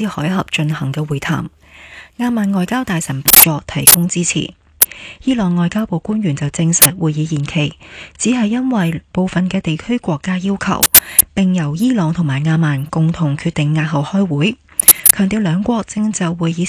斯海峽進行嘅會談。阿曼外交大臣博佐提供支持。伊朗外交部官員就證實會議延期，只係因為部分嘅地區國家要求，並由伊朗同埋阿曼共同決定押後開會，強調兩國正就會議